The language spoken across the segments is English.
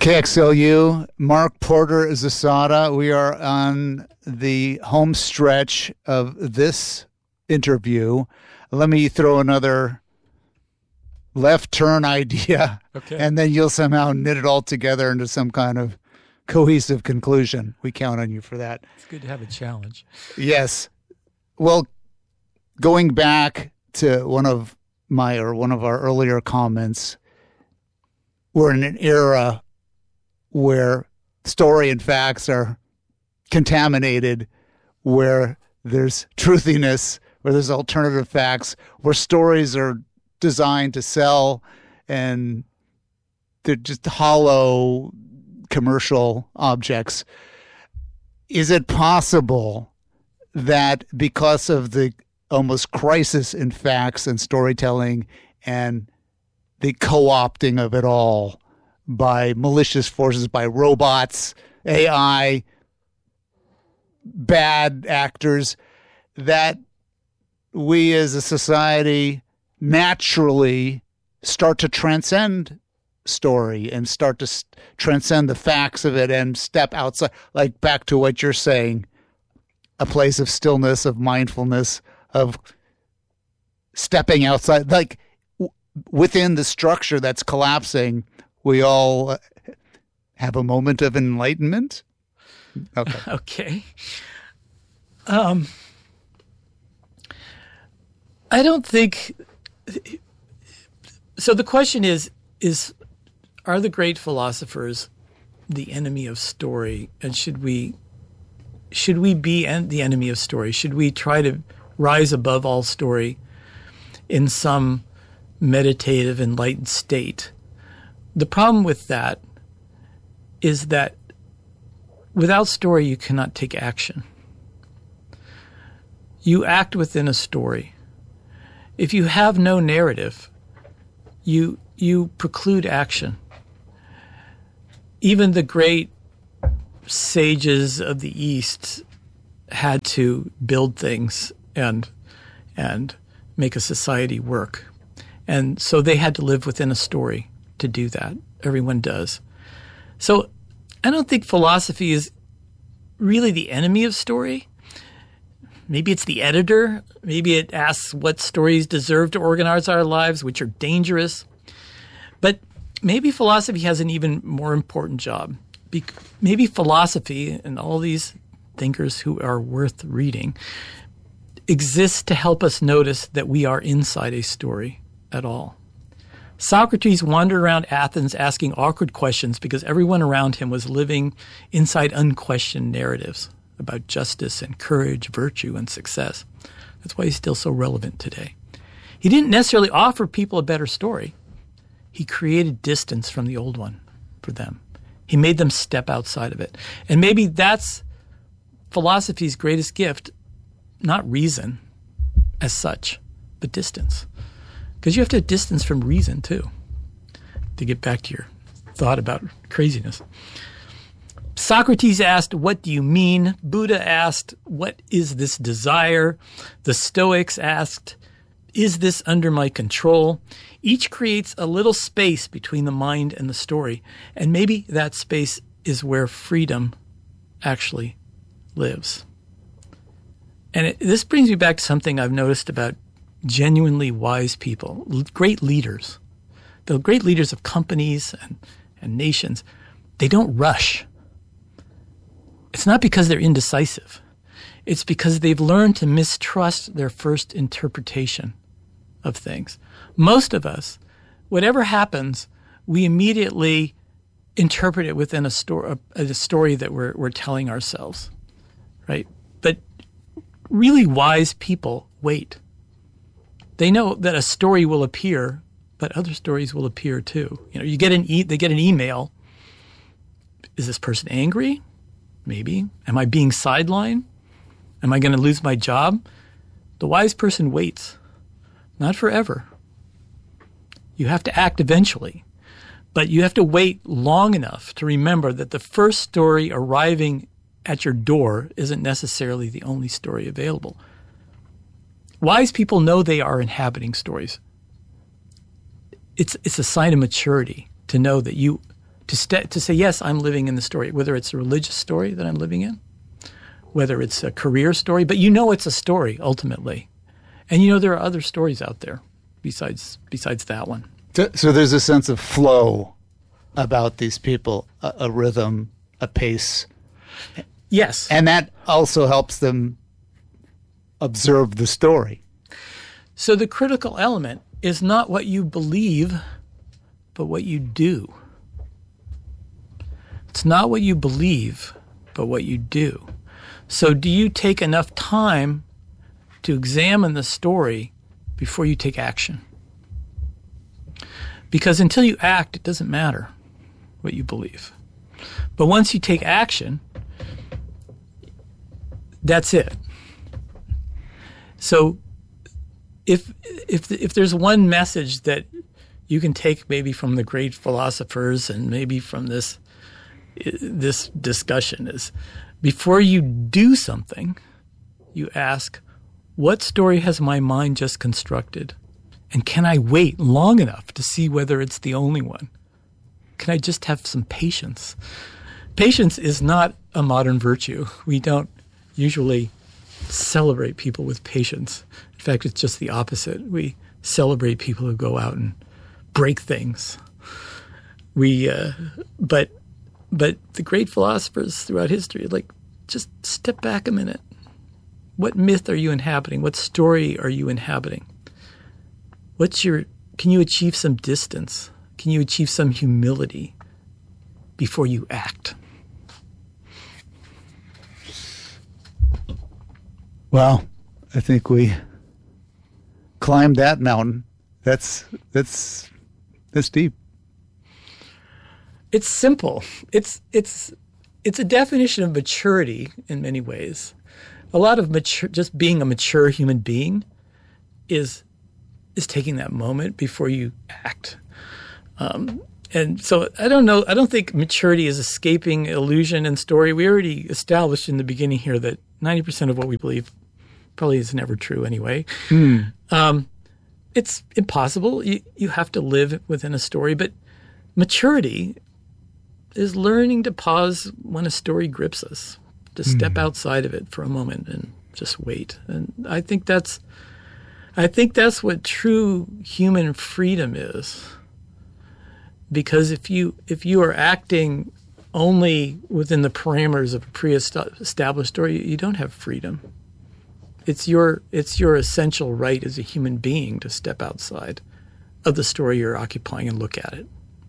KXLU, Mark Porter Zasada. We are on the home stretch of this interview. Let me throw another left turn idea, and then you'll somehow knit it all together into some kind of cohesive conclusion. We count on you for that. It's good to have a challenge. Yes. Well, going back to one of our earlier comments, we're in an era where story and facts are contaminated, where there's truthiness, where there's alternative facts, where stories are designed to sell and they're just hollow commercial objects. Is it possible that because of the almost crisis in facts and storytelling and the co-opting of it all by malicious forces, by robots, AI, bad actors, that we as a society naturally start to transcend story and start to transcend the facts of it and step outside, like back to what you're saying, a place of stillness, of mindfulness, of stepping outside, like within the structure that's collapsing, we all have a moment of enlightenment? Okay. Okay. I don't think... So the question is are the great philosophers the enemy of story? And should we be the enemy of story? Should we try to rise above all story in some meditative, enlightened state? The problem with that is that without story, you cannot take action. You act within a story. If you have no narrative, you preclude action. Even the great sages of the East had to build things and make a society work. And so they had to live within a story to do that. Everyone does. So I don't think philosophy is really the enemy of story. Maybe it's the editor. Maybe it asks what stories deserve to organize our lives, which are dangerous. But maybe philosophy has an even more important job. Maybe philosophy and all these thinkers who are worth reading exist to help us notice that we are inside a story at all. Socrates wandered around Athens asking awkward questions because everyone around him was living inside unquestioned narratives about justice and courage, virtue, and success. That's why he's still so relevant today. He didn't necessarily offer people a better story. He created distance from the old one for them. He made them step outside of it. And maybe that's philosophy's greatest gift, not reason as such, but distance. Because you have to have distance from reason, too, to get back to your thought about craziness. Socrates asked, "What do you mean?" Buddha asked, "What is this desire?" The Stoics asked, "Is this under my control?" Each creates a little space between the mind and the story, and maybe that space is where freedom actually lives. And this brings me back to something I've noticed about genuinely wise people, great leaders, the great leaders of companies and nations. They don't rush. It's not because they're indecisive. It's because they've learned to mistrust their first interpretation of things. Most of us, whatever happens, we immediately interpret it within a story that we're telling ourselves, right? But really wise people wait. They know that a story will appear, but other stories will appear too. You get they get an email. Is this person angry? Maybe. Am I being sidelined? Am I going to lose my job? The wise person waits. Not forever. You have to act eventually. But you have to wait long enough to remember that the first story arriving at your door isn't necessarily the only story available. Wise people know they are inhabiting stories. It's a sign of maturity to know that to say, yes, I'm living in the story, whether it's a religious story that I'm living in, whether it's a career story, but it's a story ultimately. And there are other stories out there besides that one. So there's a sense of flow about these people, a rhythm, a pace. Yes. And that also helps them observe the story. So the critical element is not what you believe, but what you do. It's not what you believe, but what you do. So do you take enough time to examine the story before you take action? Because until you act, it doesn't matter what you believe. But once you take action, that's it. So if there's one message that you can take maybe from the great philosophers and maybe from this discussion is, before you do something, you ask, what story has my mind just constructed? And can I wait long enough to see whether it's the only one? Can I just have some patience? Patience is not a modern virtue. We don't usually celebrate people with patience. In fact, it's just the opposite. We celebrate people who go out and break things. But the great philosophers throughout history, just step back a minute. What myth are you inhabiting? What story are you inhabiting? Can you achieve some distance? Can you achieve some humility before you act? Well, I think we climbed that mountain. That's deep. It's simple. It's a definition of maturity in many ways. A lot of just being a mature human being is taking that moment before you act. And so I don't know. I don't think maturity is escaping illusion and story. We already established in the beginning here that 90% of what we believe probably is never true anyway. It's impossible. You have to live within a story. But maturity is learning to pause when a story grips us, to step outside of it for a moment and just wait. And I think that's what true human freedom is. Because if you are acting only within the parameters of a pre-established story, you don't have freedom. It's your essential right as a human being to step outside of the story you're occupying and look at it.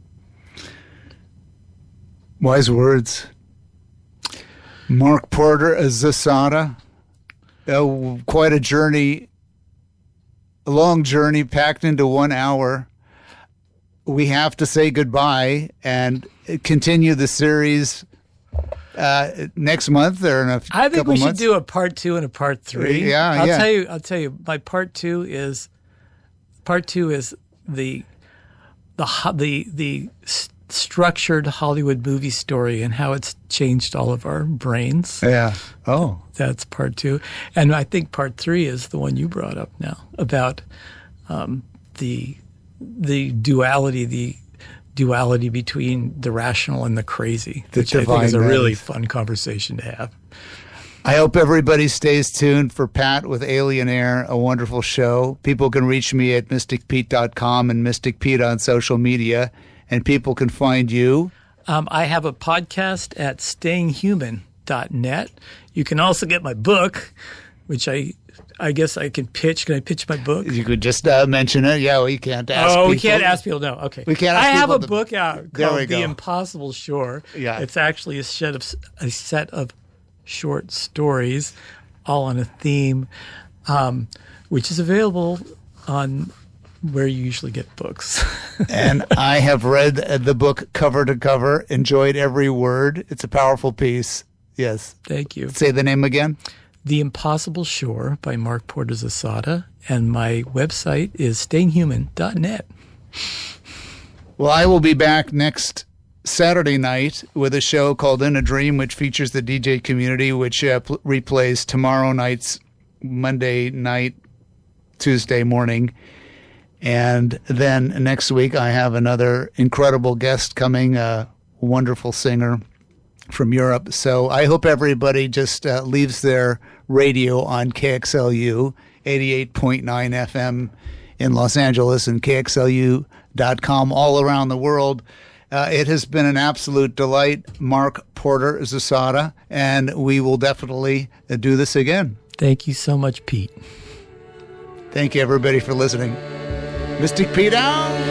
Wise words. Mark Porter Zasada. Quite a journey, a long journey packed into 1 hour. We have to say goodbye and continue the series next month or in a couple months. I think we should do a part 2 and a part 3. Yeah, I'll tell you. My part 2 is the structured Hollywood movie story and how it's changed all of our brains. Yeah. Oh, that's part 2, and I think part 3 is the one you brought up now about the duality between the rational and the crazy, which I think is a really fun conversation to have. I hope everybody stays tuned for Pat with Alien Air, a wonderful show. People can reach me at mysticpete.com and Mystic Pete on social media, and people can find you. I have a podcast at stayinghuman.net. You can also get my book, which I guess I can pitch. Can I pitch my book? You could just mention it. Yeah, we can't ask people. Oh, we can't ask people. No, okay. We can't ask I have people a book out called The Impossible Shore. Yeah. It's actually a set of short stories, all on a theme, which is available on where you usually get books. And I have read the book cover to cover, enjoyed every word. It's a powerful piece. Yes. Thank you. Say the name again. The Impossible Shore by Mark Porter Zasada, and my website is stayinghuman.net. Well, I will be back next Saturday night with a show called In a Dream, which features the DJ community, which replays tomorrow night's Monday night, Tuesday morning. And then next week, I have another incredible guest coming, wonderful singer from Europe. So I hope everybody just leaves their radio on KXLU 88.9 FM in Los Angeles and KXLU.com all around the world. It has been an absolute delight, Mark Porter Zasada, and we will definitely do this again. Thank you so much, Pete. Thank you, everybody, for listening. Mystic Pete out!